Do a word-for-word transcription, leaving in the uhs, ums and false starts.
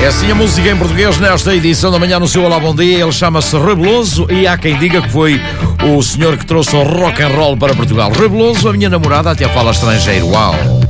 É assim a música em português nesta edição da manhã no seu Olá Bom Dia. Ele chama-se Rebeloso e há quem diga que foi o senhor que trouxe o rock and roll para Portugal. Rebeloso, a minha namorada até fala estrangeiro. Uau!